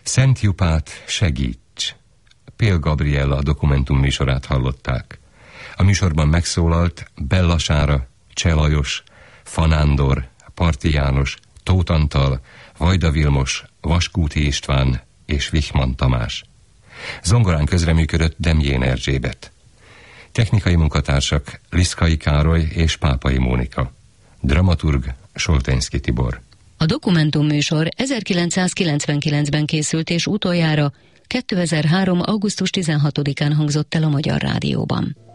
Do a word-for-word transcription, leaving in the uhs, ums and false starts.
Szent Jupát segíts! Pél Gabriella a dokumentum műsorát hallották. A műsorban megszólalt Bella Sára, Cseh Lajos, Fanándor, Parti János, Tóth Antal, Vajda Vilmos, Vaskúti István és Wichmann Tamás. Zongorán közreműködött Demjén Erzsébet. Technikai munkatársak Liszkai Károly és Pápai Mónika. Dramaturg Soltényszky Tibor. A dokumentumműsor ezerkilencszázkilencvenkilencben készült és utoljára kétezer-három. augusztus tizenhatodikán hangzott el a Magyar Rádióban.